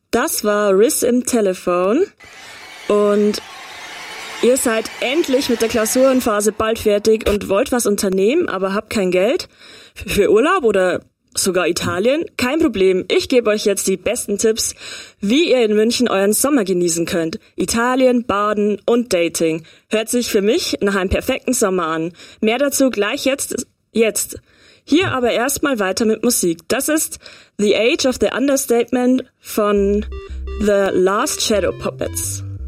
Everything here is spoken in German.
Das war Riss im Telefon und ihr seid endlich mit der Klausurenphase bald fertig und wollt was unternehmen, aber habt kein Geld für Urlaub oder sogar Italien? Kein Problem, ich gebe euch jetzt die besten Tipps, wie ihr in München euren Sommer genießen könnt. Italien, Baden und Dating. Hört sich für mich nach einem perfekten Sommer an. Mehr dazu gleich jetzt. Hier aber erstmal weiter mit Musik. Das ist The Age of the Understatement von The Last Shadow Puppets.